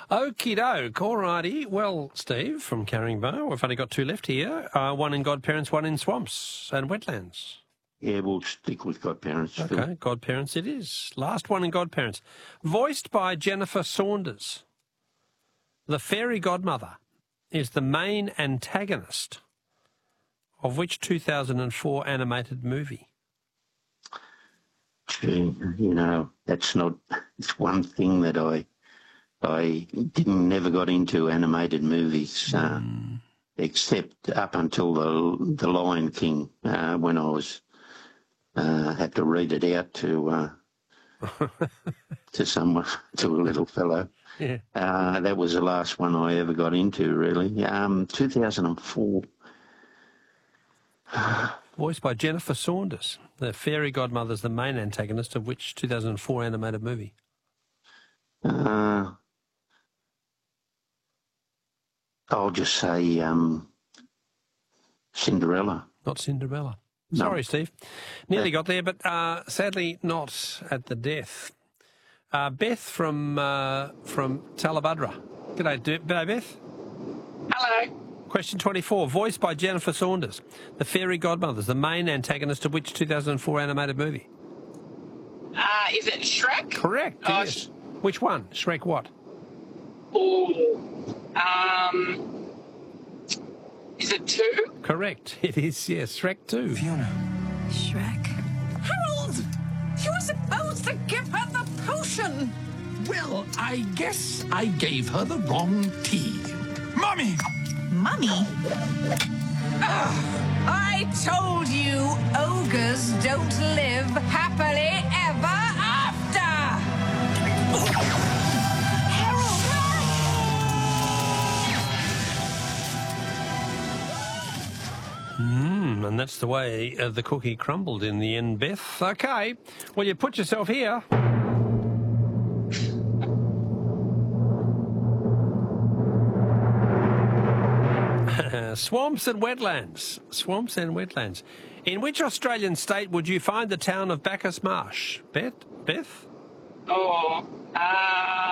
Okie doke. All righty. Well, Steve from Carringbar, we've only got two left here. One in godparents, one in swamps and wetlands. Yeah, we'll stick with godparents. Phil. Okay, godparents it is. Last one in godparents. Voiced by Jennifer Saunders, the fairy godmother is the main antagonist of which 2004 animated movie? Gee, that's not. It's one thing that I never got into animated movies, except up until the Lion King, when I was had to read it out to someone, to a little fellow. Yeah. That was the last one I ever got into, really. 2004. Voiced by Jennifer Saunders, the fairy godmother is the main antagonist of which 2004 animated movie? I'll just say Cinderella. Not Cinderella. No. Sorry, Steve. Nearly got there, but sadly not at the death. Beth from Talabudra. G'day, Beth. Hello. Question 24. Voiced by Jennifer Saunders, the fairy godmother is the main antagonist of which 2004 animated movie? Is it Shrek? Correct. Yes. Which one? Shrek what? Is it 2? Correct. It is, yes. Shrek 2. Fiona. Shrek. Harold! You were supposed to give her the potion! Well, I guess I gave her the wrong tea. Mummy! Mummy? I told you ogres don't live happily ever after! And that's the way the cookie crumbled in the end, Beth. Okay. Well, you put yourself here. Swamps and wetlands. Swamps and wetlands. In which Australian state would you find the town of Bacchus Marsh? Beth?